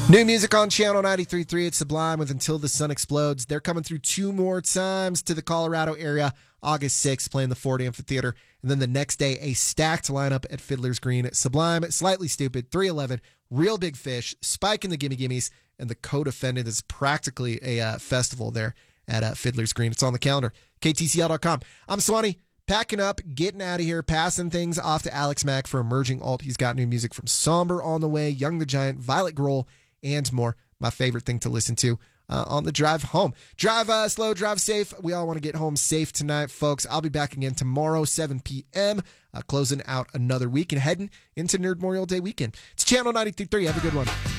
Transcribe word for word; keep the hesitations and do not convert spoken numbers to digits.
New music on Channel ninety-three point three. It's Sublime with Until the Sun Explodes. They're coming through two more times to the Colorado area. August sixth, playing the Ford Amphitheater. And then the next day, a stacked lineup at Fiddler's Green. Sublime, Slightly Stoopid, three eleven, Real Big Fish, Spike and the Gimme Gimmes, and the Co-Defendant. Is practically a uh, festival there at uh, Fiddler's Green. It's on the calendar. K T C L dot com. I'm Swanee. Packing up, getting out of here, passing things off to Alex Mack for Emerging Alt. He's got new music from Somber on the way, Young the Giant, Violet Grohl, and more. My favorite thing to listen to uh, on the drive home. Drive uh, slow, drive safe. We all want to get home safe tonight, folks. I'll be back again tomorrow, seven p.m., uh, closing out another week and heading into Nerd Memorial Day weekend. It's Channel ninety-three point three. Have a good one.